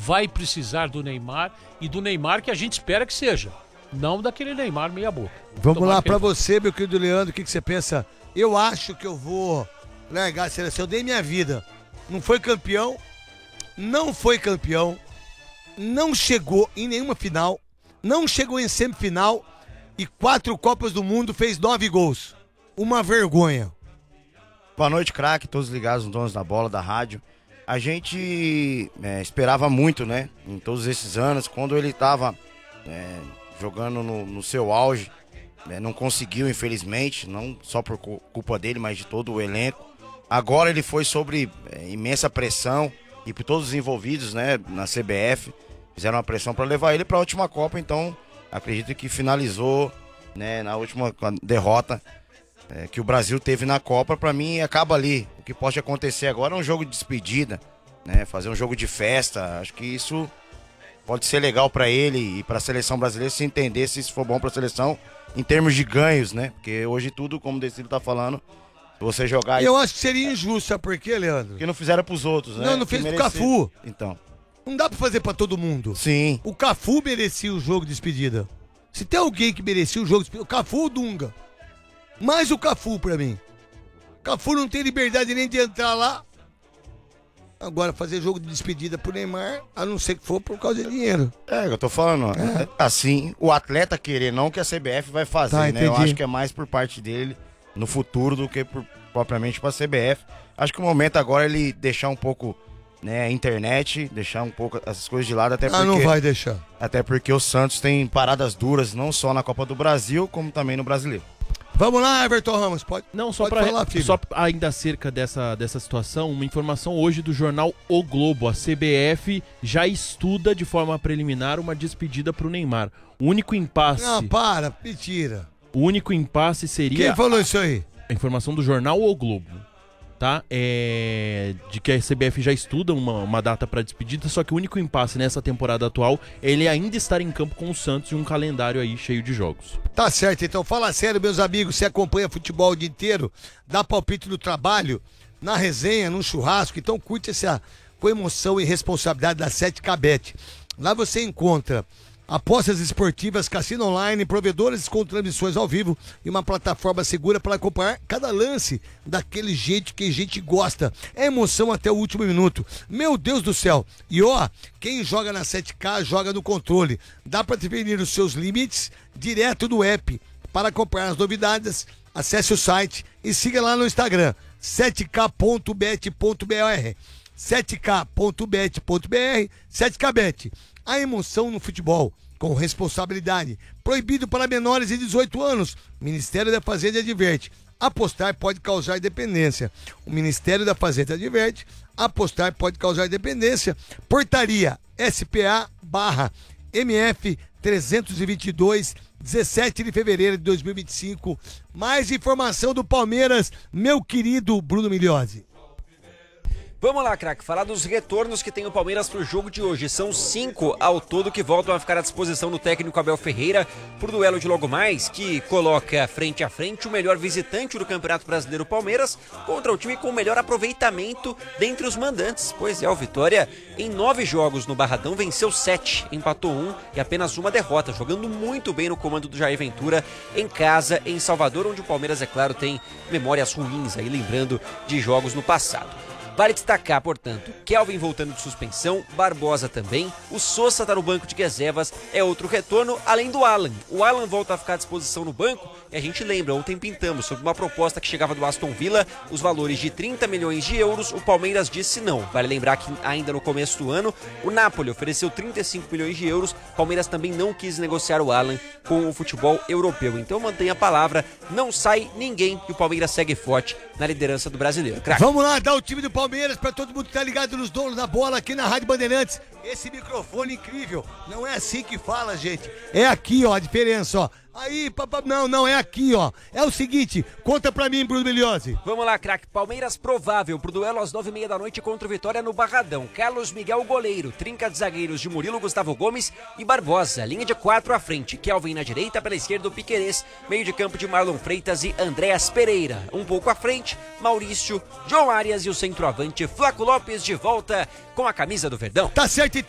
vai precisar do Neymar e do Neymar que a gente espera que seja. Não daquele Neymar meia boca. Vamos lá, pra você, meu querido Leandro, o que você pensa? Eu acho que eu vou largar a seleção. Eu dei minha vida. Não foi campeão, não chegou em nenhuma final, não chegou em semifinal e 4 Copas do Mundo, fez 9 gols. Uma vergonha. Boa noite, craque, todos ligados nos Donos da Bola, da rádio. A gente esperava muito, né, em todos esses anos, quando ele estava jogando no seu auge, não conseguiu, infelizmente, não só por culpa dele, mas de todo o elenco. Agora ele foi sobre imensa pressão e por todos os envolvidos, né, na CBF, fizeram uma pressão para levar ele para a última Copa, então acredito que finalizou, né, na última derrota que o Brasil teve na Copa. Para mim acaba ali. O que pode acontecer agora é um jogo de despedida, né, fazer um jogo de festa. Acho que isso pode ser legal para ele e para a seleção brasileira se entender, se isso for bom para a seleção em termos de ganhos, né, porque hoje tudo, como o Decilo tá falando, você jogar... Eu acho que seria injusto, sabe por quê, Leandro? Porque não fizeram pros outros, né? Não fez pro Cafu. Então. Não dá pra fazer pra todo mundo. Sim. O Cafu merecia o jogo de despedida. Se tem alguém que merecia o jogo de despedida, o Cafu ou o Dunga. Mais o Cafu pra mim. O Cafu não tem liberdade nem de entrar lá. Agora, fazer jogo de despedida pro Neymar, a não ser que for por causa de dinheiro. Eu tô falando, assim, o atleta querer, não que a CBF vai fazer, Tá, né? entendi. Eu acho que é mais por parte dele no futuro do que propriamente pra CBF. Acho que o momento agora é ele deixar um pouco, né, a internet, deixar um pouco essas coisas de lado, até porque... não vai deixar. Até porque o Santos tem paradas duras, não só na Copa do Brasil, como também no Brasileiro. Vamos lá, Everton Ramos, pode falar, filho. Só ainda acerca dessa situação, uma informação hoje do jornal O Globo. A CBF já estuda de forma preliminar uma despedida pro Neymar. O único impasse... Não, mentira. O único impasse seria... Quem falou isso aí? A informação do jornal O Globo, tá? De que a CBF já estuda uma data para despedida, só que o único impasse nessa temporada atual é ele ainda estar em campo com o Santos e um calendário aí cheio de jogos. Tá certo, então fala sério, meus amigos, você acompanha futebol o dia inteiro, dá palpite no trabalho, na resenha, no churrasco, então curte essa com emoção e responsabilidade da 7K Bet. Lá você encontra apostas esportivas, cassino online, provedores com transmissões ao vivo e uma plataforma segura para acompanhar cada lance daquele jeito que a gente gosta. É emoção até o último minuto. Meu Deus do céu. E quem joga na 7K joga no controle. Dá para definir os seus limites direto do app. Para acompanhar as novidades, acesse o site e siga lá no Instagram, 7k.bet.br. 7k.bet.br, 7kBet. A emoção no futebol, com responsabilidade. Proibido para menores de 18 anos. O Ministério da Fazenda adverte. Apostar pode causar dependência. O Ministério da Fazenda adverte. Apostar pode causar dependência. Portaria SPA/MF 322, 17 de fevereiro de 2025. Mais informação do Palmeiras, meu querido Bruno Migliozzi. Vamos lá, craque, falar dos retornos que tem o Palmeiras pro jogo de hoje. São 5 ao todo que voltam a ficar à disposição do técnico Abel Ferreira pro duelo de logo mais, que coloca frente a frente o melhor visitante do Campeonato Brasileiro, Palmeiras, contra o time com o melhor aproveitamento dentre os mandantes. Pois é, o Vitória, em 9 jogos no Barradão, venceu 7, empatou 1 e apenas uma derrota, jogando muito bem no comando do Jair Ventura em casa, em Salvador, onde o Palmeiras, é claro, tem memórias ruins aí, lembrando de jogos no passado. Vale destacar, portanto, Kelvin voltando de suspensão, Barbosa também, o Sousa tá no banco de reservas, é outro retorno, além do Alan. O Alan volta a ficar à disposição no banco e a gente lembra, ontem pintamos sobre uma proposta que chegava do Aston Villa, os valores de 30 milhões de euros, o Palmeiras disse não. Vale lembrar que ainda no começo do ano, o Napoli ofereceu 35 milhões de euros, o Palmeiras também não quis negociar o Alan com o futebol europeu. Então mantenha a palavra, não sai ninguém e o Palmeiras segue forte na liderança do brasileiro. Crack. Vamos lá, dar o time do Palmeiras pra todo mundo que tá ligado nos Donos da Bola aqui na Rádio Bandeirantes. Esse microfone incrível, não é assim que fala, gente. É aqui, ó, a diferença, ó. Aí, papai, não, é aqui, ó. É o seguinte, conta pra mim, Bruno Migliozzi. Vamos lá, craque. Palmeiras provável pro duelo às 9h30 da noite contra o Vitória no Barradão. Carlos Miguel, goleiro. Trinca de zagueiros de Murilo, Gustavo Gomes e Barbosa. Linha de 4 à frente. Kelvin na direita, pela esquerda o Piquerez. Meio de campo de Marlon Freitas e Andréas Pereira. Um pouco à frente, Maurício, João Arias e o centroavante Flaco Lopes de volta com a camisa do Verdão. Tá certo.